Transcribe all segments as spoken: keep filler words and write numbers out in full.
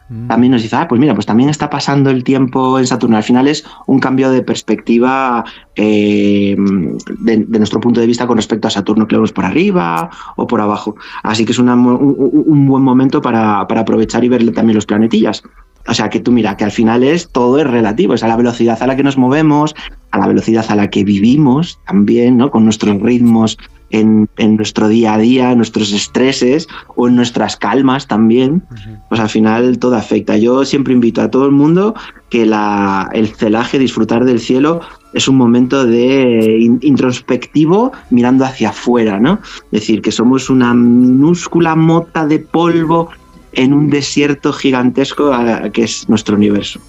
también nos dice, ah, pues mira, pues también está pasando el tiempo en Saturno. Al final es un cambio de perspectiva eh, de, de nuestro punto de vista con respecto a Saturno, que lo vemos por arriba o por abajo. Así que es una, un, un buen momento para, para aprovechar y ver también los planetillas. O sea, que tú mira, que al final es todo es relativo, es a la velocidad a la que nos movemos, a la velocidad a la que vivimos también, ¿no? Con nuestros ritmos en, en nuestro día a día, nuestros estreses o en nuestras calmas también, pues al final todo afecta. Yo siempre invito a todo el mundo que la, el celaje, disfrutar del cielo, es un momento de in, introspectivo mirando hacia afuera, ¿no? Es decir, que somos una minúscula mota de polvo en un desierto gigantesco que es nuestro universo.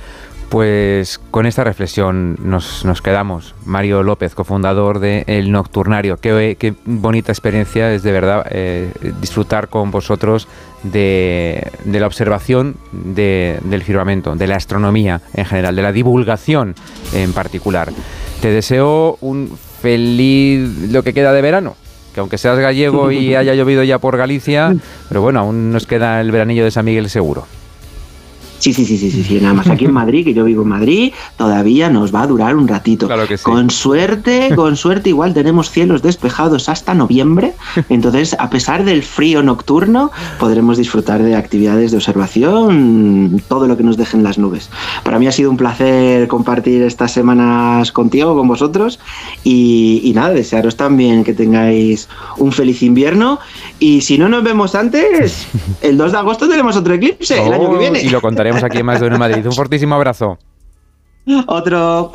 Pues con esta reflexión nos, nos quedamos. Mario López, cofundador de El Nocturnario. Qué, qué bonita experiencia es de verdad eh, disfrutar con vosotros de, de la observación de, del firmamento, de la astronomía en general, de la divulgación en particular. Te deseo un feliz lo que queda de verano. Que aunque seas gallego y haya llovido ya por Galicia, pero bueno, aún nos queda el veranillo de San Miguel seguro. Sí, sí, sí, sí, sí, sí, nada más aquí en Madrid, que yo vivo en Madrid, todavía nos va a durar un ratito. Claro que sí. Con suerte, con suerte igual tenemos cielos despejados hasta noviembre, entonces a pesar del frío nocturno podremos disfrutar de actividades de observación, todo lo que nos dejen las nubes. Para mí ha sido un placer compartir estas semanas contigo, con vosotros, y, y nada, desearos también que tengáis un feliz invierno, y si no nos vemos antes, el dos de agosto tenemos otro eclipse, oh, el año que viene. Y lo contaremos aquí en Más de Uno Madrid. Un fortísimo abrazo. Otro.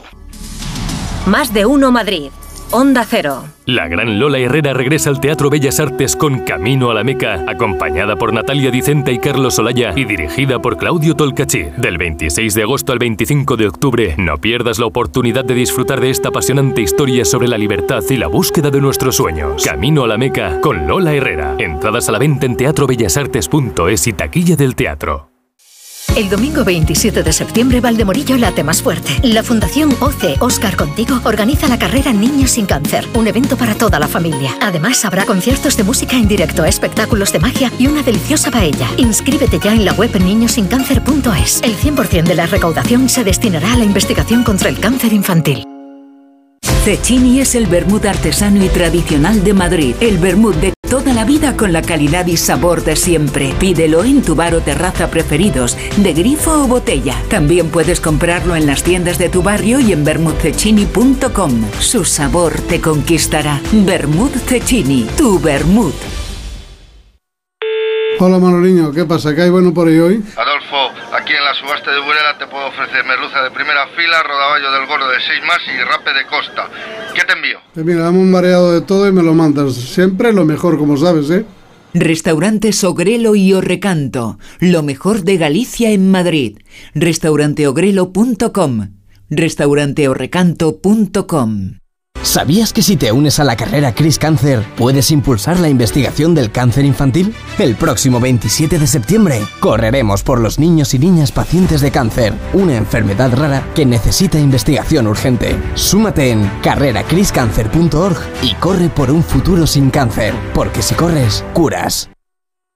Más de Uno Madrid. Onda Cero. La gran Lola Herrera regresa al Teatro Bellas Artes con Camino a la Meca, acompañada por Natalia Dicenta y Carlos Olaya y dirigida por Claudio Tolcachir. Del veintiséis de agosto al veinticinco de octubre, no pierdas la oportunidad de disfrutar de esta apasionante historia sobre la libertad y la búsqueda de nuestros sueños. Camino a la Meca con Lola Herrera. Entradas a la venta en teatro bellas artes punto es y taquilla del teatro. El domingo veintisiete de septiembre, Valdemorillo late más fuerte. La Fundación O C E Oscar Contigo organiza la carrera Niños sin Cáncer, un evento para toda la familia. Además, habrá conciertos de música en directo, espectáculos de magia y una deliciosa paella. Inscríbete ya en la web niños sin cáncer punto es. El cien por ciento de la recaudación se destinará a la investigación contra el cáncer infantil. Cecchini es el vermut artesano y tradicional de Madrid. El vermut de toda la vida con la calidad y sabor de siempre. Pídelo en tu bar o terraza preferidos, de grifo o botella. También puedes comprarlo en las tiendas de tu barrio y en vermut cecchini punto com. Su sabor te conquistará. Vermut Cecchini, tu vermut. Hola Manoliño, ¿qué pasa? ¿Qué hay bueno por ahí hoy? Adolfo, aquí en la subasta de Burela te puedo ofrecer merluza de primera fila, rodaballo del gordo de seis más y rape de costa. ¿Qué te envío? Pues mira, dame un mareado de todo y me lo mandas. Siempre lo mejor, como sabes, ¿eh? Restaurantes Ogrelo y Orrecanto, lo mejor de Galicia en Madrid. restaurante ogrelo punto com, restaurante orrecanto punto com. ¿Sabías que si te unes a la carrera Cris Cáncer puedes impulsar la investigación del cáncer infantil? El próximo veintisiete de septiembre correremos por los niños y niñas pacientes de cáncer, una enfermedad rara que necesita investigación urgente. Súmate en carrera cris cáncer punto org y corre por un futuro sin cáncer, porque si corres, curas.